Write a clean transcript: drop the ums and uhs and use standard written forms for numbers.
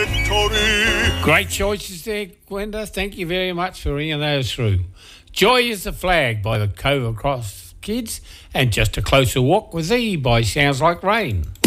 victory. Great choices there, Gwenda. Thank you very much for ringing those through. Joy is the Flag by the Cove Across Kids, and Just a Closer Walk with Thee by Sounds Like Rain.